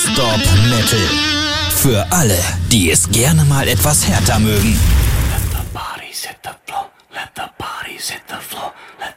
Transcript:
Stop Metal. Für alle, die es gerne mal etwas härter mögen. Let the bodies hit the floor. Let the bodies hit the floor. Let